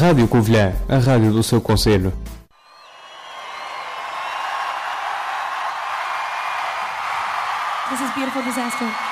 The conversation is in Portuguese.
Rádio Covilhã, a rádio do seu concelho. This is Beautiful Disaster.